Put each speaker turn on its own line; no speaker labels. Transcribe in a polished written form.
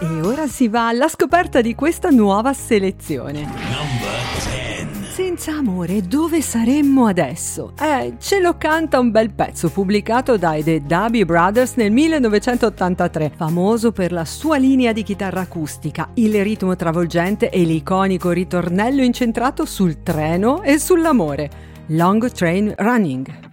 E ora si va alla scoperta di questa nuova selezione. Senza amore, dove saremmo adesso? Ce lo canta un bel pezzo pubblicato dai The Doobie Brothers nel 1983, famoso per la sua linea di chitarra acustica, il ritmo travolgente e l'iconico ritornello incentrato sul treno e sull'amore. Long Train Running.